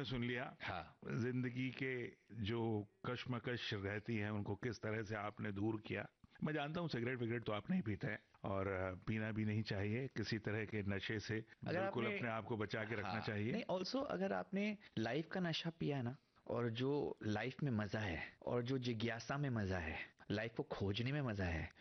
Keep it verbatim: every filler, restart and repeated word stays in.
सुन लिया। हाँ। जिंदगी के जो कश्मकश रहती हैं उनको किस तरह से आपने दूर किया। मैं जानता हूँ सिगरेट विगरेट तो आप नहीं पीते हैं और पीना भी नहीं चाहिए, किसी तरह के नशे से अगर बिल्कुल आपने अपने आप को बचा के रखना हाँ चाहिए। नहीं, ऑल्सो अगर आपने लाइफ का नशा पिया है ना, और जो लाइफ में मजा है और जो जिज्ञासा में मजा है, लाइफ को खोजने में मजा है,